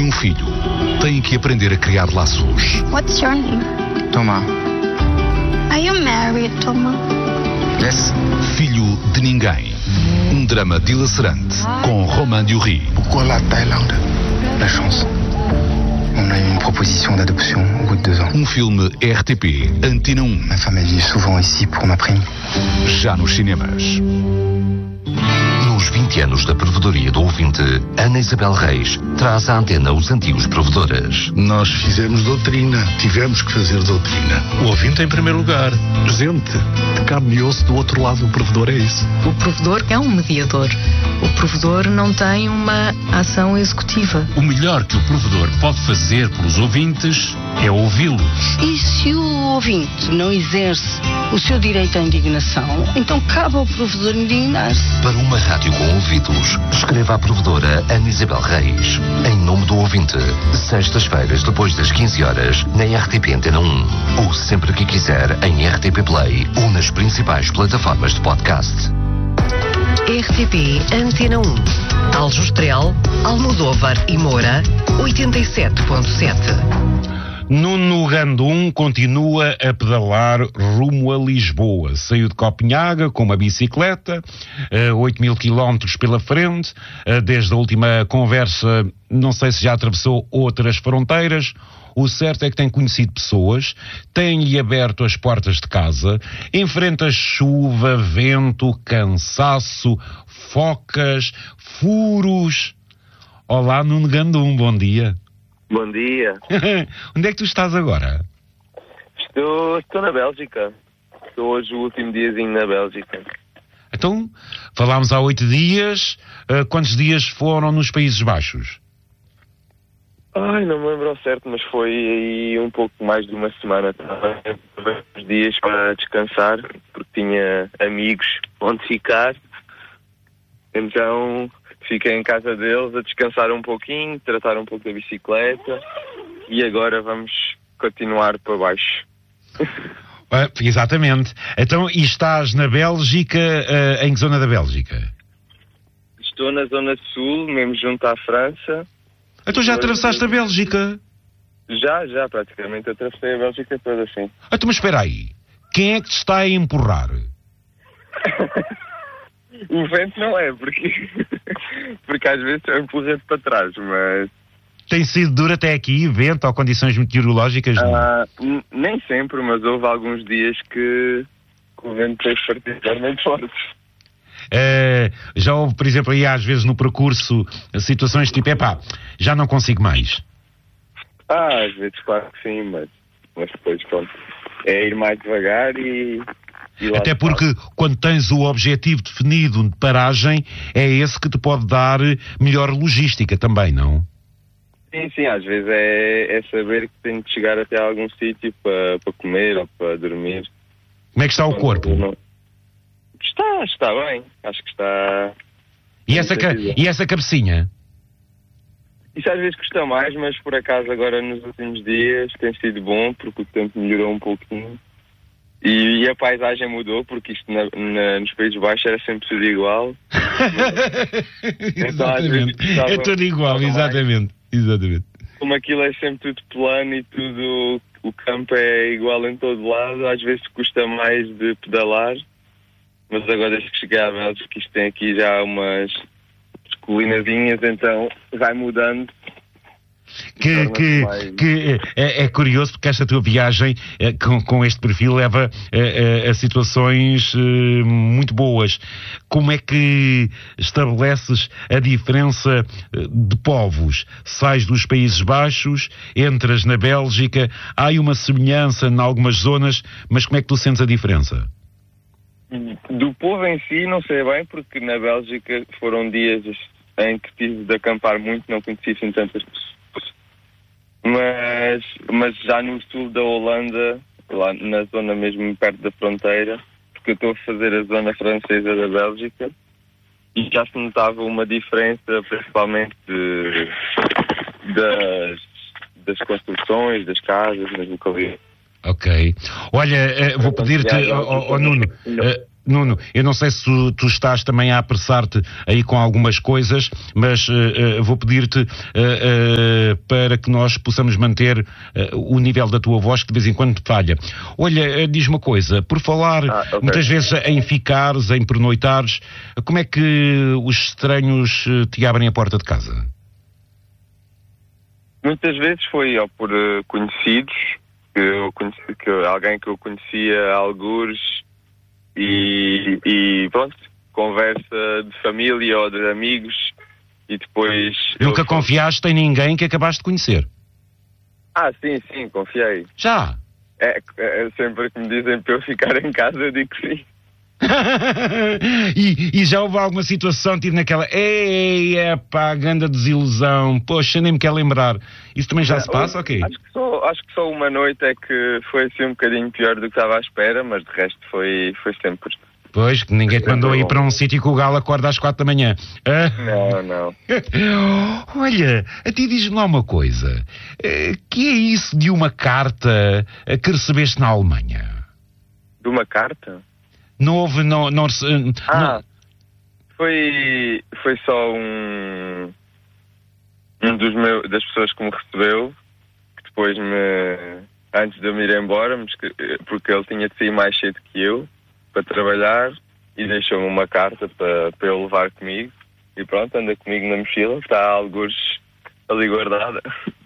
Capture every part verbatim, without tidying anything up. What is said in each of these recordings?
um filho, têm que aprender a criar laços. What's your name? Thomas. Are you married, Thomas? Yes. Filho de ninguém. Um drama dilacerante com Romain Duris. Pourquoi la Thaïlande? La chance. On a eu une proposition d'adoption au bout de deux ans. Um filme R T P Antena um. Ma femme elle vit souvent ici pour ma prime. Já nos cinemas. Nos vinte anos da provedoria do ouvinte, Ana Isabel Reis traz à antena os antigos provedores. Nós fizemos doutrina, tivemos que fazer doutrina. O ouvinte em primeiro lugar. Gente de carne e osso do outro lado do provedor, é isso. O provedor é um mediador. O provedor não tem uma ação executiva. O melhor que o provedor pode fazer pelos ouvintes é ouvi-los. E se o ouvinte não exerce o seu direito à indignação, então cabe ao provedor indignar-se. Para uma rádio com ouvidos, escreva à provedora Ana Isabel Reis. Em nome do ouvinte, sextas-feiras depois das quinze horas, na R T P Antena um. Ou sempre que quiser, em R T P Play ou nas principais plataformas de podcast. R T P Antena um. Aljustrel, Almodóvar e Moura, oitenta e sete ponto sete. Nuno Gandum continua a pedalar rumo a Lisboa. Saiu de Copenhaga com uma bicicleta, oito mil quilómetros pela frente. Desde a última conversa, não sei se já atravessou outras fronteiras. O certo é que tem conhecido pessoas, tem-lhe aberto as portas de casa, enfrenta chuva, vento, cansaço, focas, furos. Olá, Nuno Gandum, bom dia. Bom dia. Onde é que tu estás agora? Estou, estou na Bélgica. Estou hoje o último diazinho na Bélgica. Então, falámos há oito dias. Uh, quantos dias foram nos Países Baixos? Ai, não me lembro ao certo, mas foi aí um pouco mais de uma semana. Também uns dias para descansar, porque tinha amigos onde ficar. Então fiquei em casa deles a descansar um pouquinho, tratar um pouco da bicicleta e agora vamos continuar para baixo. Uh, exatamente. Então, e estás na Bélgica, uh, em que zona da Bélgica? Estou na zona sul, mesmo junto à França. Então já atravessaste a Bélgica? Já, já, praticamente atravessei a Bélgica toda assim. Então, mas espera aí. Quem é que te está a empurrar? O vento não é, porque, porque às vezes eu empurro-te para trás, mas... Tem sido duro até aqui, vento ou condições meteorológicas? Ah, n- nem sempre, mas houve alguns dias que, que o vento fez particularmente forte. Uh, já houve, por exemplo, aí às vezes no percurso, situações tipo, epá, já não consigo mais. Ah, às vezes claro que sim, mas, mas depois pronto, é ir mais devagar e... e Até porque quando tens o objetivo definido de paragem, é esse que te pode dar melhor logística também, não? Sim, sim, às vezes é, é saber que tenho que chegar até algum sítio para, para comer ou para dormir. Como é que está o corpo? Não... Está, está bem, acho que está... E essa, ca... e essa cabecinha? Isso às vezes custa mais, mas por acaso agora nos últimos dias tem sido bom, porque o tempo melhorou um pouquinho. E, e a paisagem mudou, porque isto na, na, nos Países Baixos era sempre tudo igual. Então, às vezes, é tudo igual, exatamente. exatamente. Como aquilo é sempre tudo plano e tudo, o campo é igual em todo lado, às vezes custa mais de pedalar. Mas agora desde que cheguei à Bélgica, isto tem aqui já umas colinazinhas, então vai mudando. Que, que, mais... que é, é curioso porque esta tua viagem é, com, com este perfil leva a, a, a situações é, muito boas. Como é que estabeleces a diferença de povos? Sais dos Países Baixos, entras na Bélgica, há aí uma semelhança em algumas zonas, mas como é que tu sentes a diferença? Do povo em si não sei bem, porque na Bélgica foram dias em que tive de acampar muito, não conheci assim tantas pessoas. Mas, mas já no sul da Holanda, lá na zona mesmo perto da fronteira, porque eu estou a fazer a zona francesa da Bélgica, e já se notava uma diferença, principalmente de, das, das construções, das casas, das localidades. Ok. Olha, uh, vou pedir-te, oh, oh, Nuno, uh, Nuno, eu não sei se tu, tu estás também a apressar-te aí com algumas coisas, mas uh, uh, vou pedir-te uh, uh, para que nós possamos manter uh, o nível da tua voz, que de vez em quando falha. Olha, uh, diz uma coisa, por falar ah, okay. muitas vezes em ficares, em pernoitares, como é que os estranhos uh, te abrem a porta de casa? Muitas vezes foi ou por uh, conhecidos, que, eu conheci, que alguém que eu conhecia, algures, e, e pronto, conversa de família ou de amigos, e depois... Nunca eu... confiaste em ninguém que acabaste de conhecer? Ah, sim, sim, confiei. Já? É, é sempre que me dizem para eu ficar em casa, eu digo que sim. e, e já houve alguma situação, tipo naquela, ei, epá, grande desilusão, poxa, nem me quer lembrar. Isso também já é, se passa, ok? Acho que, só, acho que só uma noite é que foi assim um bocadinho pior do que estava à espera, mas de resto foi, foi sempre... Pois, que ninguém te mandou ir para um sítio que o galo acorda às quatro da manhã. Ah? Não, não. Olha, a ti diz-me lá uma coisa, que é isso de uma carta que recebeste na Alemanha? De uma carta? Não houve, não... não, não ah, foi, foi só um, um dos meus, das pessoas que me recebeu, que depois me, antes de eu me ir embora, porque ele tinha de sair mais cedo que eu, para trabalhar, e deixou-me uma carta para, para eu levar comigo, e pronto, anda comigo na mochila, está a algures ali guardada.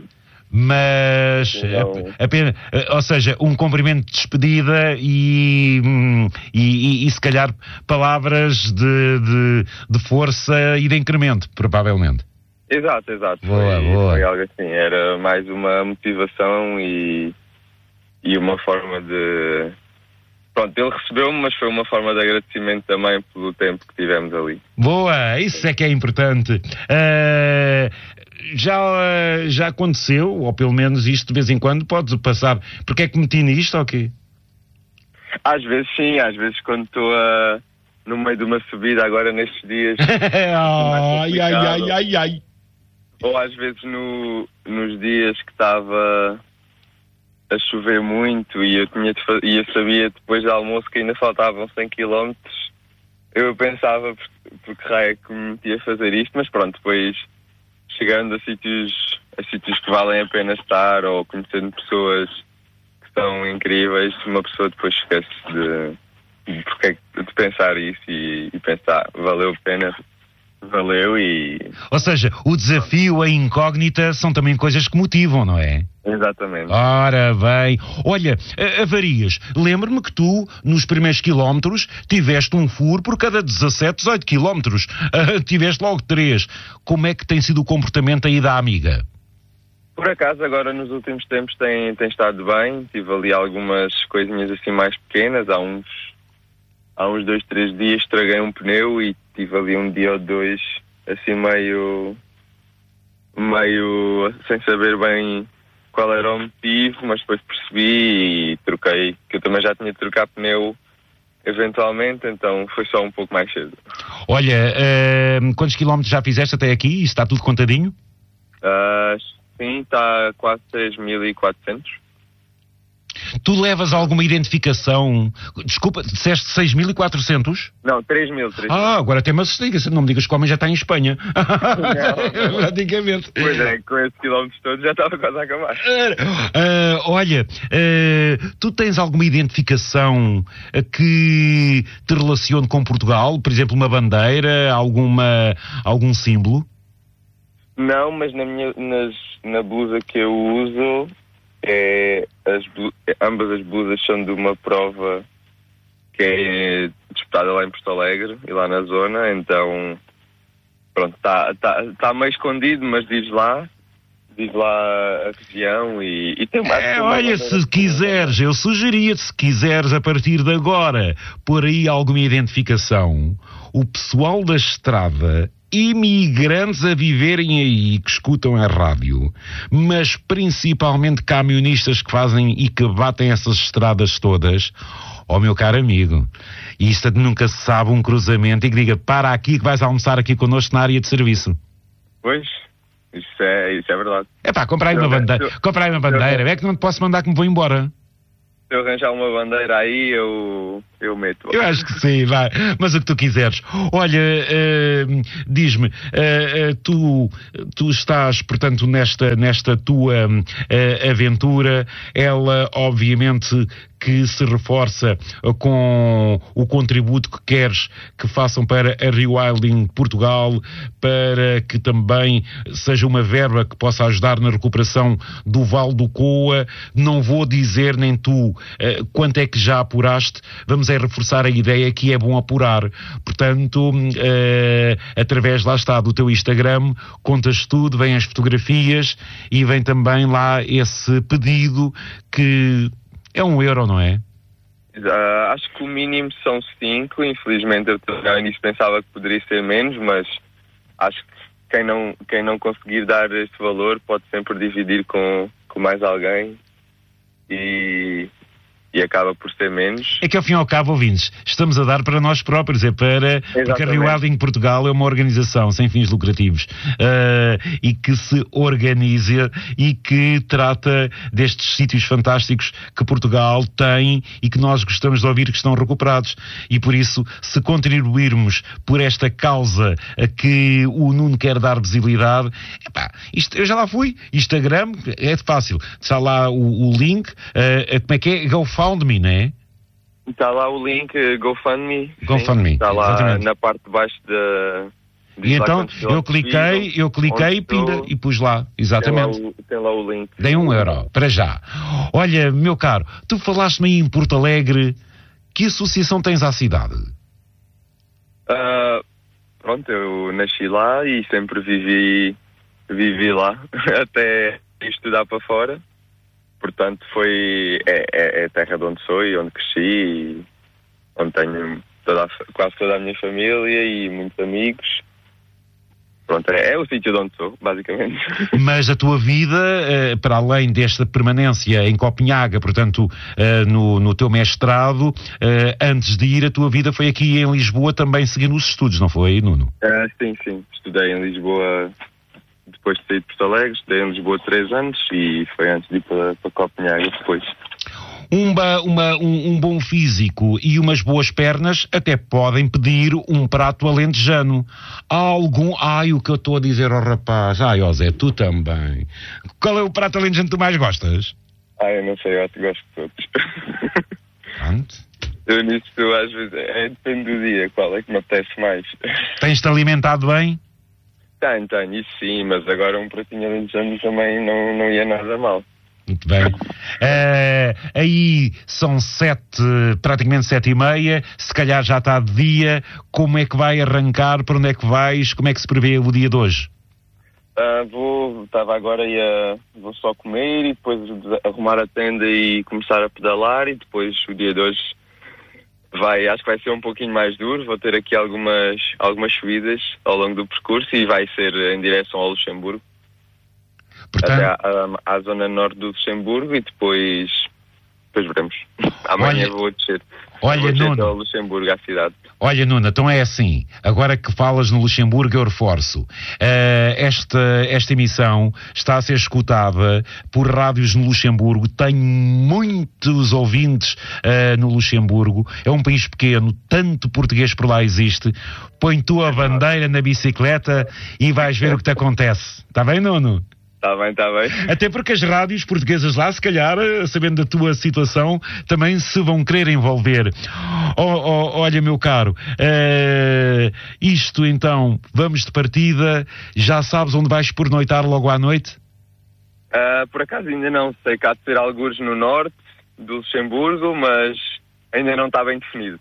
Mas, então... apenas, ou seja, um cumprimento de despedida e, e, e, e se calhar palavras de, de, de força e de incremento, provavelmente. Exato, exato. Boa, foi, boa. foi algo assim, era mais uma motivação e, e uma forma de... Pronto, ele recebeu-me, mas foi uma forma de agradecimento também pelo tempo que tivemos ali. Boa, isso é que é importante. Uh, já, já aconteceu, ou pelo menos isto de vez em quando, podes passar. Porque é que meti nisto ou quê? Às vezes sim, às vezes quando estou a... no meio de uma subida agora nestes dias. ai, ai, ai, ai, ai. Ou às vezes no, nos dias que estava a chover muito e eu, tinha de, e eu sabia depois do almoço que ainda faltavam cem quilómetros, eu pensava por, por que raio é que me metia a fazer isto, mas pronto, depois chegando a sítios, a sítios que valem a pena estar ou conhecendo pessoas que são incríveis, uma pessoa depois esquece de, de, porque, de pensar isso e, e pensar, valeu a pena, valeu e... Ou seja, o desafio, a incógnita são também coisas que motivam, não é? Exatamente. Ora bem, olha, avarias, lembro-me que tu, nos primeiros quilómetros, tiveste um furo por cada dezassete, dezoito quilómetros, uh, tiveste logo três. Como é que tem sido o comportamento aí da amiga? Por acaso, agora nos últimos tempos tem, tem estado bem, tive ali algumas coisinhas assim mais pequenas, há uns, há uns dois, três dias estraguei um pneu e tive ali um dia ou dois, assim meio, meio sem saber bem qual era o motivo, mas depois percebi e troquei, que eu também já tinha de trocar pneu eventualmente, então foi só um pouco mais cedo. Olha, uh, quantos quilómetros já fizeste até aqui? Isso está tudo contadinho? Uh, sim, está quase três mil e quatrocentos. Tu levas alguma identificação? Desculpa, disseste seis mil e quatrocentos? Não, três mil. Ah, agora até me assustei, não me digas que o homem já está em Espanha. Não, praticamente. Pois é, com esses quilómetros todos já estava quase a acabar. Uh, olha, uh, tu tens alguma identificação que te relacione com Portugal? Por exemplo, uma bandeira, alguma, algum símbolo? Não, mas na, minha, nas, na blusa que eu uso... É, as, ambas as blusas são de uma prova que é disputada lá em Porto Alegre e lá na zona, então pronto, está tá, tá meio escondido, mas diz lá, diz lá a região e, e tem mais. É, olha, se quiseres, eu sugeria, se quiseres a partir de agora pôr aí alguma identificação, o pessoal da estrada, imigrantes a viverem aí, que escutam a rádio, mas principalmente camionistas que fazem e que batem essas estradas todas, ó meu caro amigo, isto nunca se sabe um cruzamento e que diga, para aqui que vais almoçar aqui connosco na área de serviço. Pois, isso é, isso é verdade. É pá, comprai uma bandeira, comprai uma bandeira, é que não te posso mandar que me vou embora. se eu arranjar uma bandeira aí, eu, eu meto. Eu acho que sim, vai. Mas o que tu quiseres. Olha, uh, diz-me, uh, uh, tu, tu estás, portanto, nesta, nesta tua uh, aventura, ela, obviamente, que se reforça com o contributo que queres que façam para a Rewilding Portugal, para que também seja uma verba que possa ajudar na recuperação do Vale do Coa. Não vou dizer, nem tu, Uh, quanto é que já apuraste. Vamos é reforçar a ideia que é bom apurar. Portanto, uh, através, lá está, do teu Instagram, contas tudo, vêm as fotografias e vem também lá esse pedido que é um euro, não é? Uh, acho que o mínimo são cinco. Infelizmente eu também pensava que poderia ser menos, mas acho que quem não, quem não conseguir dar esse valor pode sempre dividir com, com mais alguém e... e acaba por ser menos. É que ao fim e ao cabo, ouvintes, estamos a dar para nós próprios, é para... Exatamente. Porque a Rewilding Portugal é uma organização sem fins lucrativos uh, e que se organiza e que trata destes sítios fantásticos que Portugal tem e que nós gostamos de ouvir que estão recuperados. E por isso, se contribuirmos por esta causa a que o Nuno quer dar visibilidade, epá, isto, eu já lá fui, Instagram, é fácil, está lá o, o link, uh, como é que é? GoFundMe, não é? Está lá o link GoFundMe. GoFundMe. Está lá exatamente. Na parte de baixo da... E então eu cliquei, eu cliquei e pinda e pus lá, exatamente. Tem lá o, tem lá o link. Dei um euro, para já. Olha, meu caro, tu falaste-me aí em Porto Alegre, que associação tens à cidade? Uh, pronto, eu nasci lá e sempre vivi, vivi lá, até estudar para fora. Portanto, foi, é, é, é a terra de onde sou e onde cresci e onde tenho toda a, quase toda a minha família e muitos amigos. Pronto, é, é o sítio de onde sou, basicamente. Mas a tua vida, eh, para além desta permanência em Copenhaga, portanto, eh, no, no teu mestrado, eh, antes de ir, a tua vida foi aqui em Lisboa também seguindo os estudos, não foi, Nuno? Uh, sim, sim. Estudei em Lisboa... Depois de sair de Porto Alegre, estudei em Lisboa três anos e foi antes de ir para, para Copenhaga depois. Uma, uma, um, um bom físico e umas boas pernas até podem pedir um prato alentejano. Há algum... Ai, o que eu estou a dizer ao rapaz. Ai, ó Zé, tu também. Qual é o prato alentejano que tu mais gostas? Ah, eu não sei, eu até gosto de todos. Pronto. Eu nisso, às vezes, é, depende do dia, qual é que me apetece mais. Tens-te alimentado bem? Tenho, tenho, isso sim, mas agora um pratinho alentejano também não, não ia nada mal. Muito bem. Uh, aí são sete, praticamente sete e meia, se calhar já está de dia. Como é que vai arrancar? Para onde é que vais? Como é que se prevê o dia de hoje? Uh, vou, estava agora e uh, vou só comer e depois arrumar a tenda e começar a pedalar e depois o dia de hoje vai, acho que vai ser um pouquinho mais duro, vou ter aqui algumas, algumas subidas ao longo do percurso e vai ser em direção ao Luxemburgo. Portanto... Até à, à, à zona norte do Luxemburgo e depois, depois veremos. Amanhã olha, vou descer. Olha, vou descer Nuno, ao Luxemburgo, à cidade. Olha, Nuno, então é assim, agora que falas no Luxemburgo eu reforço, uh, esta, esta emissão está a ser escutada por rádios no Luxemburgo, tem muitos ouvintes uh, no Luxemburgo, é um país pequeno, tanto português por lá existe, põe tu a bandeira na bicicleta e vais ver o que te acontece, está bem, Nuno? Está bem, está bem. Até porque as rádios portuguesas lá, se calhar, sabendo da tua situação, também se vão querer envolver. Oh, oh, olha, meu caro, uh, isto então, vamos de partida, já sabes onde vais pernoitar logo à noite? Uh, por acaso ainda não sei, que há de ser algures no norte do Luxemburgo, mas ainda não está bem definido.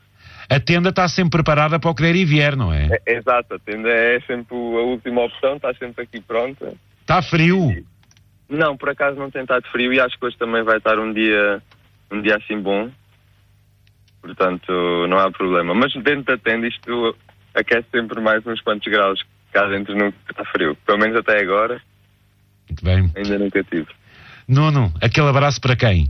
A tenda está sempre preparada para o que der e vier, não é? é exato, a tenda é sempre a última opção, está sempre aqui pronta. Está frio? Não, por acaso não tem estado frio e acho que hoje também vai estar um dia, um dia assim bom. Portanto, não há problema. Mas dentro da tenda isto aquece sempre mais uns quantos graus. Cá dentro nunca está frio. Pelo menos até agora. Muito bem. Ainda nunca tive. Nuno, aquele abraço para quem?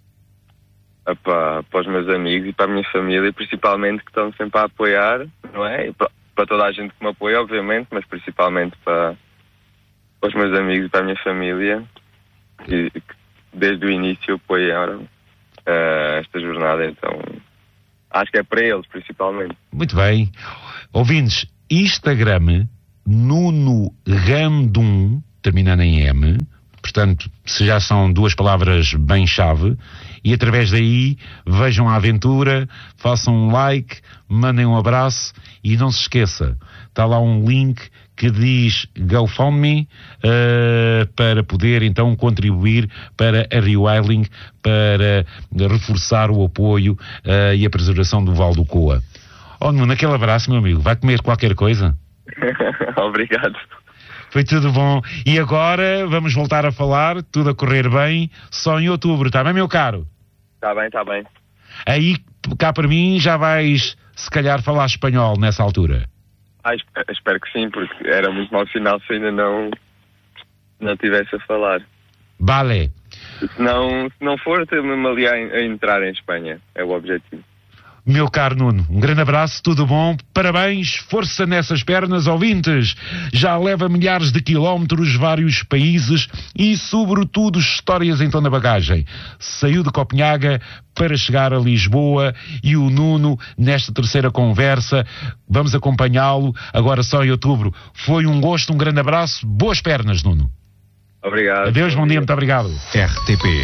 Para, para os meus amigos e para a minha família, principalmente, que estão sempre a apoiar, não é? E para, para toda a gente que me apoia, obviamente, mas principalmente para... para os meus amigos e para a minha família, que, que desde o início apoiaram. uh, esta jornada, então acho que é para eles, principalmente. Muito bem. Ouvintes, Instagram, Nuno Randum, terminando em M, portanto, se já são duas palavras bem-chave, e através daí vejam a aventura, façam um like, mandem um abraço e não se esqueça, está lá um link que diz GoFundMe uh, para poder então contribuir para a Rewilding, para reforçar o apoio uh, e a preservação do Val do Coa. Oh, Nuno, aquele abraço, meu amigo. Vai comer qualquer coisa? Obrigado. Foi tudo bom. E agora vamos voltar a falar, tudo a correr bem, só em outubro, está bem, meu caro? Está bem, está bem. Aí, cá para mim, já vais, se calhar, falar espanhol nessa altura. Ah, espero que sim, porque era muito mau sinal se ainda não, não tivesse a falar. Vale. Se não, se não for, tenho-me ali a, a entrar em Espanha. É o objetivo. Meu caro Nuno, um grande abraço, tudo bom, parabéns, força nessas pernas, ouvintes. Já leva milhares de quilómetros, vários países e, sobretudo, histórias então na bagagem. Saiu de Copenhaga para chegar a Lisboa e o Nuno, nesta terceira conversa, vamos acompanhá-lo agora só em outubro. Foi um gosto, um grande abraço, boas pernas, Nuno. Obrigado. Adeus, bom dia, muito obrigado. R T P